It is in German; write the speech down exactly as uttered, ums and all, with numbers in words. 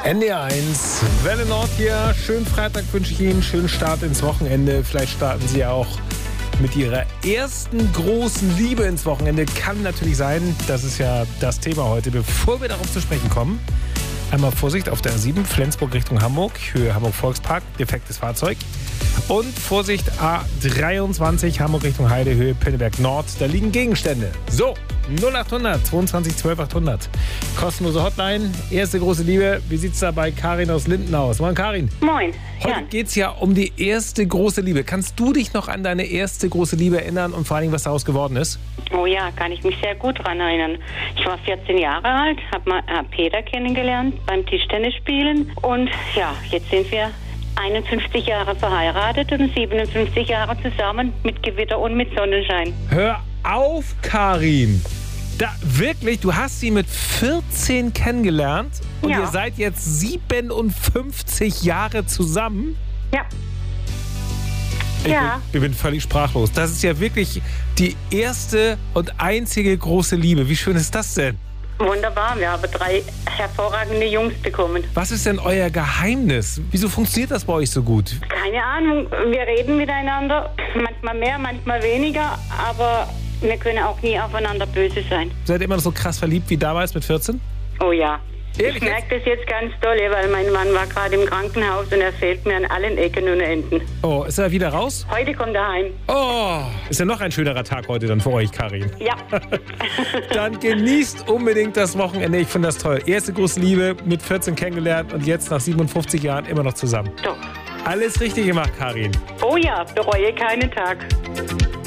N D R eins, Welle Nord hier. Schönen Freitag wünsche ich Ihnen, schönen Start ins Wochenende. Vielleicht starten Sie ja auch mit Ihrer ersten großen Liebe ins Wochenende. Kann natürlich sein, das ist ja das Thema heute. Bevor wir darauf zu sprechen kommen, einmal Vorsicht auf der A sieben, Flensburg Richtung Hamburg, Höhe Hamburg Volkspark, defektes Fahrzeug. Und Vorsicht A dreiundzwanzig, Hamburg Richtung Heide, Höhe Pinneberg Nord, da liegen Gegenstände. So, null acht hundert zweiundzwanzig zwölf achthundert. Kostenlose Hotline, erste große Liebe. Wie sieht's da bei Karin aus Linden aus? Moin Karin. Moin. Heute Ja. geht's ja um die erste große Liebe. Kannst du dich noch an deine erste große Liebe erinnern und vor allen Dingen, was daraus geworden ist? Oh ja, kann ich mich sehr gut daran erinnern. Ich war vierzehn Jahre alt, habe mal hab Peter kennengelernt beim Tischtennisspielen und ja, jetzt sind wir einundfünfzig Jahre verheiratet und siebenundfünfzig Jahre zusammen mit Gewitter und mit Sonnenschein. Hör auf, Karin! Da, wirklich, du hast sie mit vierzehn kennengelernt und Ja. ihr seid jetzt siebenundfünfzig Jahre zusammen? Ja. Ich, Ja. bin, ich bin völlig sprachlos. Das ist ja wirklich die erste und einzige große Liebe. Wie schön ist das denn? Wunderbar, wir haben drei hervorragende Jungs bekommen. Was ist denn euer Geheimnis? Wieso funktioniert das bei euch so gut? Keine Ahnung, wir reden miteinander, manchmal mehr, manchmal weniger, aber wir können auch nie aufeinander böse sein. Seid ihr immer noch so krass verliebt wie damals mit vierzehn? Oh ja. Ehrlich Ich merke das jetzt ganz doll, weil mein Mann war gerade im Krankenhaus und er fehlt mir an allen Ecken und Enden. Oh, ist er wieder raus? Heute kommt er heim. Oh, ist ja noch ein schönerer Tag heute dann für euch, Karin. Ja. Dann genießt unbedingt das Wochenende. Ich finde das toll. Erste große Liebe, mit vierzehn kennengelernt und jetzt nach siebenundfünfzig Jahren immer noch zusammen. Doch. Alles richtig gemacht, Karin. Oh ja, bereue keinen Tag.